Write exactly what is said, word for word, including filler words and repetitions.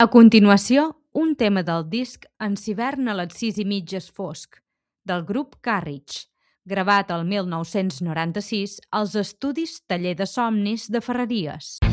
A continuació, un tema del disc En hivern a les sis i mig és fosc, del grup Carriage, gravat el mil nou-cents noranta-sis als estudis Taller de Somnis de Ferreries.